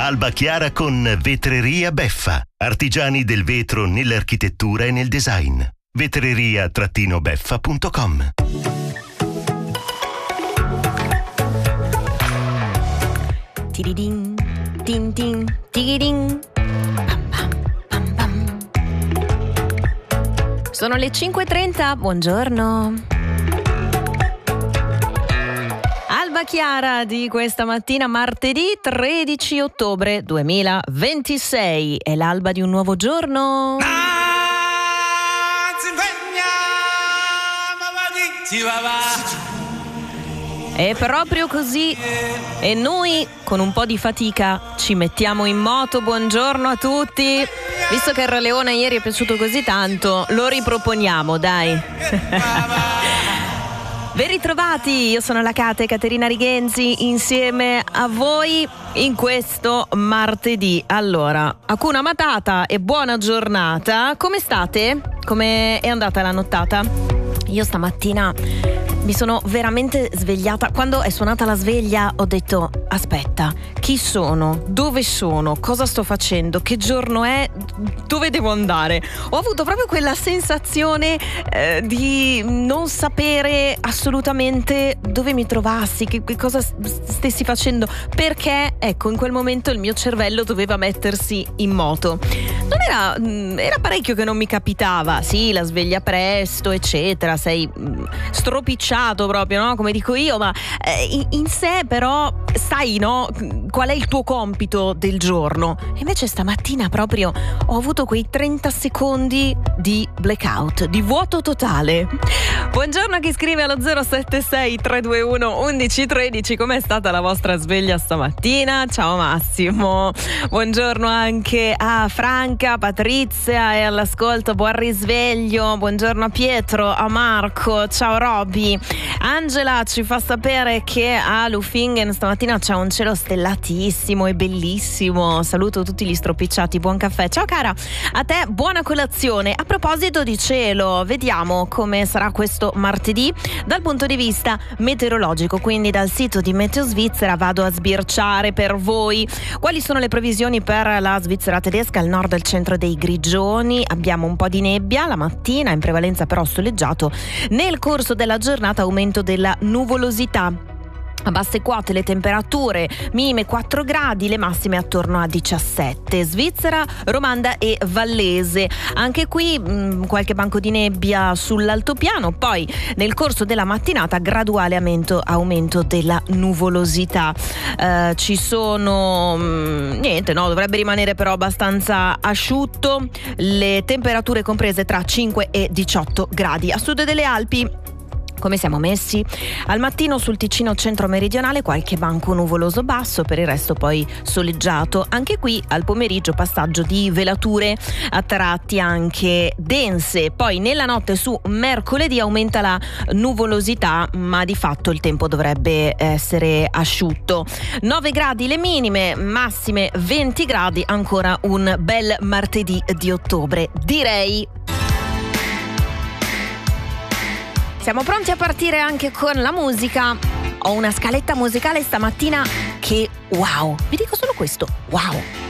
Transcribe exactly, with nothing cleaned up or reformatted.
Alba Chiara con Vetreria Beffa. Artigiani del vetro nell'architettura e nel design. vetreria beffa punto com. Tiridin, tin tin, tiridin. Pam, pam, pam, pam. Sono le cinque e trenta, buongiorno. Alba Chiara di questa mattina, martedì tredici ottobre duemilaventisei. È l'alba di un nuovo giorno. È proprio così. E noi, con un po' di fatica, ci mettiamo in moto. Buongiorno a tutti. Visto che il Re Leone ieri è piaciuto così tanto, lo riproponiamo, dai. Ben ritrovati, io sono la Cate, Caterina Righenzi, insieme a voi in questo martedì. Allora, Hakuna Matata e buona giornata. Come state? Come è andata la nottata? Io stamattina mi sono veramente svegliata. Quando è suonata la sveglia ho detto: aspetta, chi sono? Dove sono? Cosa sto facendo? Che giorno è? Dove devo andare? Ho avuto proprio quella sensazione eh, di non sapere assolutamente dove mi trovassi, che, che cosa stessi facendo, perché ecco, in quel momento il mio cervello doveva mettersi in moto. Non era, era parecchio che non mi capitava. Sì, la sveglia presto, eccetera, sei stropicciato proprio, no? Come dico io, ma eh, in, in sé però sai, no? Qual è il tuo compito del giorno? E invece stamattina proprio ho avuto quei trenta secondi di blackout, di vuoto totale. Buongiorno a chi scrive allo zero sette sei tre due uno uno uno uno tre. Com'è stata la vostra sveglia stamattina? Ciao Massimo. Buongiorno anche a Franca, Patrizia è all'ascolto, buon risveglio. Buongiorno a Pietro, a Marco, ciao Roby. Angela ci fa sapere che a Lufingen stamattina c'è un cielo stellatissimo e bellissimo. Saluto tutti gli stropicciati, buon caffè. Ciao cara, a te buona colazione. A proposito di cielo, vediamo come sarà questo martedì dal punto di vista meteorologico, quindi dal sito di Meteo Svizzera vado a sbirciare per voi quali sono le previsioni per la Svizzera tedesca. Al nord e al centro dei Grigioni abbiamo un po' di nebbia la mattina, in prevalenza però soleggiato. Nel corso della giornata aumento della nuvolosità. A basse quote le temperature minime quattro gradi, le massime attorno a diciassette. Svizzera romanda e vallese, anche qui mh, qualche banco di nebbia sull'altopiano, poi nel corso della mattinata graduale aumento, aumento della nuvolosità. Eh, ci sono mh, niente, no, dovrebbe rimanere però abbastanza asciutto, le temperature comprese tra cinque e diciotto gradi. A sud delle Alpi come siamo messi? Al mattino sul Ticino centro-meridionale qualche banco nuvoloso basso, per il resto poi soleggiato. Anche qui al pomeriggio passaggio di velature a tratti anche dense. Poi nella notte su mercoledì aumenta la nuvolosità, ma di fatto il tempo dovrebbe essere asciutto. nove gradi le minime, massime venti gradi, ancora un bel martedì di ottobre, direi. Siamo pronti a partire anche con la musica. Ho una scaletta musicale stamattina che wow, vi dico solo questo, wow.